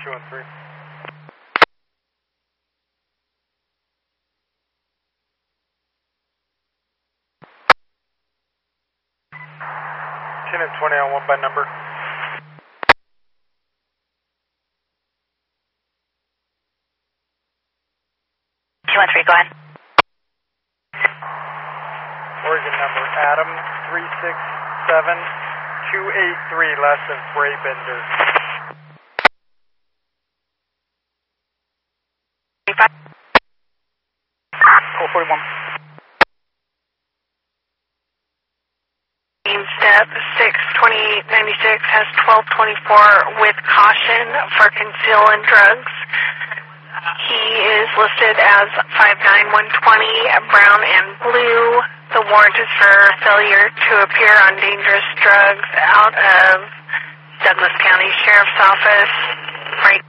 213. 10 and 20 on one by number. 213, go ahead. Oregon number Adam 367283, last of Bray Bender. 441. Step 62896 has 1224 with caution for concealing drugs. He is listed as 59120, brown and blue. The warrant is for failure to appear on dangerous drugs out of Douglas County Sheriff's Office. Right.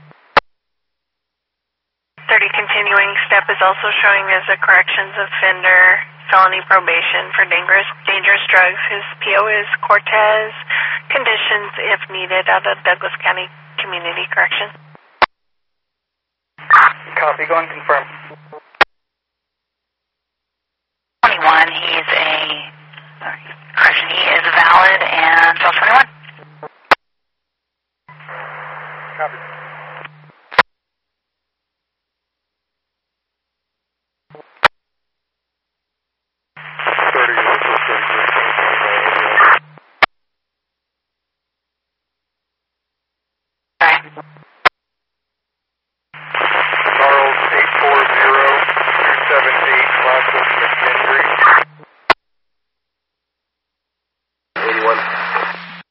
30 continuing step is also showing as a corrections offender, felony probation for dangerous drugs. His PO is Cortez. Conditions, if needed, out of Douglas County Community Corrections. Copy, go and confirm. 21, he is valid and 1221. Copy. Okay.